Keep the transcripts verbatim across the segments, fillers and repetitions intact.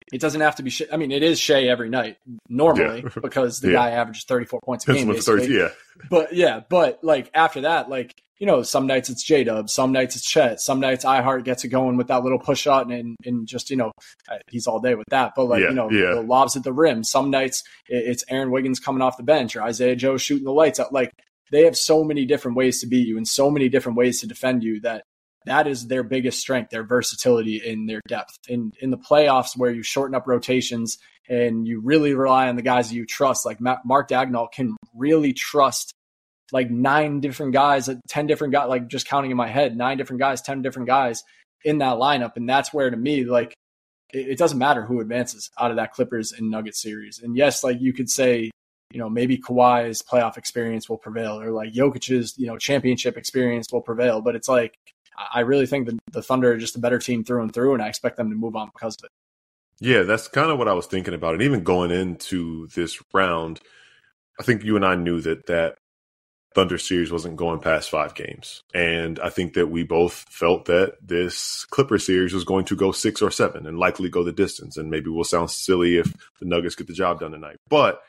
it doesn't have to be Shea. I mean, it is Shea every night normally yeah. because the yeah. guy averages thirty-four points a game. thirty, yeah. But yeah, but like after that, like, you know, some nights it's J-Dub, some nights it's Chet, some nights iHeart gets it going with that little push shot and, and, and just, you know, he's all day with that. But like, yeah, you know, yeah. the lobs at the rim, some nights it's Aaron Wiggins coming off the bench or Isaiah Joe shooting the lights out. Like they have so many different ways to beat you and so many different ways to defend you that that is their biggest strength, their versatility in their depth. In in the playoffs where you shorten up rotations and you really rely on the guys that you trust, like Mark Daigneault can really trust like nine different guys, ten different guys, like just counting in my head, nine different guys, ten different guys in that lineup. And that's where, to me, like, it, it doesn't matter who advances out of that Clippers and Nuggets series. And yes, like you could say, you know, maybe Kawhi's playoff experience will prevail or like Jokic's, you know, championship experience will prevail. But it's like, I really think the, the Thunder are just a better team through and through, and I expect them to move on because of it. Yeah, that's kind of what I was thinking about. And even going into this round, I think you and I knew that that Thunder series wasn't going past five games. And I think that we both felt that this Clipper series was going to go six or seven and likely go the distance. And maybe we'll sound silly if the Nuggets get the job done tonight. But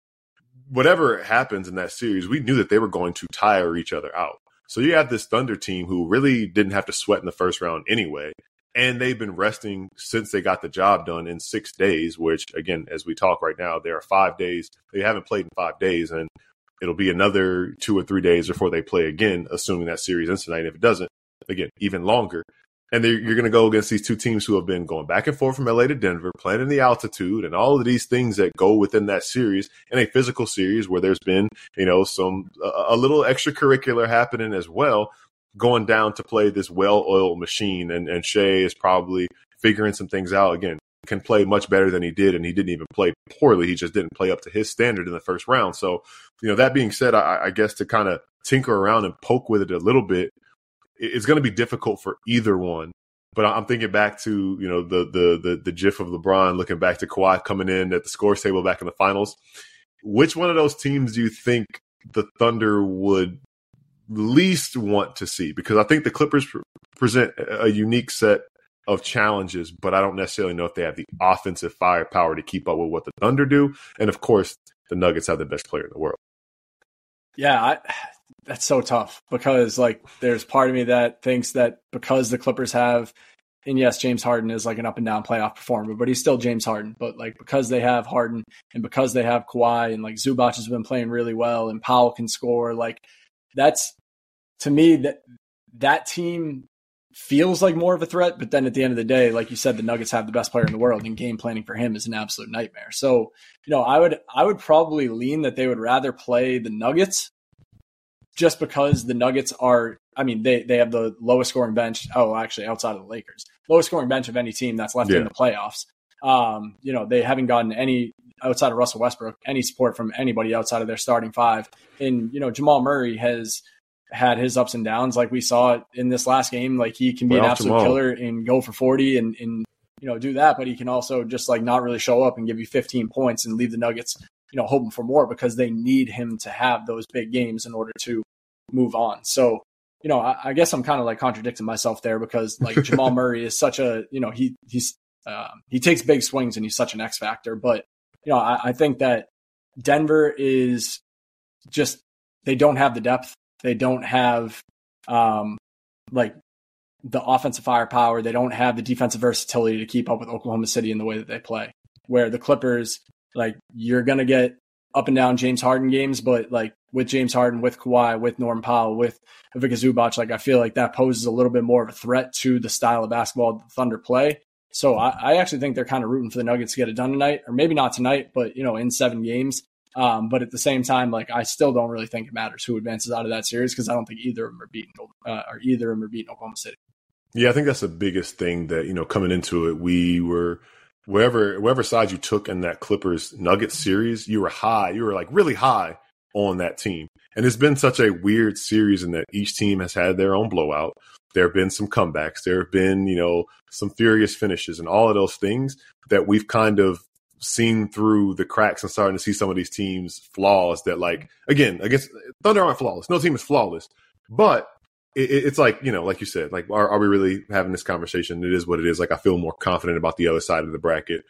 whatever happens in that series, we knew that they were going to tire each other out. So you have this Thunder team who really didn't have to sweat in the first round anyway. And they've been resting since they got the job done in six days, which, again, as we talk right now, there are five days. They haven't played in five days. And it'll be another two or three days before they play again, assuming that series ends tonight. If it doesn't, again, even longer. And you're going to go against these two teams who have been going back and forth from L A to Denver, playing in the altitude and all of these things that go within that series, in a physical series where there's been, you know, some a, a little extracurricular happening as well, going down to play this well-oiled machine. And, and Shea is probably figuring some things out. Again, can play much better than he did, and he didn't even play poorly. He just didn't play up to his standard in the first round. So, you know, that being said, I, I guess to kind of tinker around and poke with it a little bit, it's going to be difficult for either one. But I'm thinking back to, you know, the the the the gif of LeBron looking back to Kawhi coming in at the scores table back in the finals. Which one of those teams do you think the Thunder would least want to see? Because I think the Clippers pre- present a unique set of challenges, but I don't necessarily know if they have the offensive firepower to keep up with what the Thunder do. And of course, the Nuggets have the best player in the world. Yeah, I, that's so tough because like there's part of me that thinks that because the Clippers have, and yes, James Harden is like an up and down playoff performer, but he's still James Harden. But like because they have Harden and because they have Kawhi and like Zubac has been playing really well and Powell can score, like that's to me that that team feels like more of a threat. But then at the end of the day, like you said, the Nuggets have the best player in the world and game planning for him is an absolute nightmare. So, you know, I would, I would probably lean that they would rather play the Nuggets just because the Nuggets are, I mean, they, they have the lowest scoring bench. Oh, actually outside of the Lakers, lowest scoring bench of any team that's left yeah. in the playoffs. Um, you know, they haven't gotten any outside of Russell Westbrook, any support from anybody outside of their starting five. And, you know, Jamal Murray has had his ups and downs. Like we saw in this last game, like he can be well, an absolute Jamal. killer and go for forty and, and, you know, do that, but he can also just like not really show up and give you fifteen points and leave the Nuggets, you know, hoping for more because they need him to have those big games in order to move on. So, you know, I, I guess I'm kind of like contradicting myself there because like Jamal Murray is such a, you know, he, he's, um, he takes big swings and he's such an X factor, but, you know, I, I think that Denver is just, they don't have the depth. They don't have um, like the offensive firepower. They don't have the defensive versatility to keep up with Oklahoma City in the way that they play. Where the Clippers, like you're going to get up and down James Harden games, but like with James Harden, with Kawhi, with Norman Powell, with Ivica Zubac, like I feel like that poses a little bit more of a threat to the style of basketball the Thunder play. So I, I actually think they're kind of rooting for the Nuggets to get it done tonight, or maybe not tonight, but you know, in seven games. Um, but at the same time, like I still don't really think it matters who advances out of that series because I don't think either of them are beating, uh, or either of them are beating Oklahoma City. Yeah, I think that's the biggest thing that, you know, coming into it, we were wherever wherever side you took in that Clippers Nuggets series, you were high, you were like really high on that team. And it's been such a weird series in that each team has had their own blowout. There have been some comebacks. There have been, you know, some furious finishes and all of those things that we've kind of seen through the cracks and starting to see some of these teams' flaws that, like, again, against Thunder aren't flawless. No team is flawless. But it, it's like, you know, like you said, like, are, are we really having this conversation? It is what it is. Like, I feel more confident about the other side of the bracket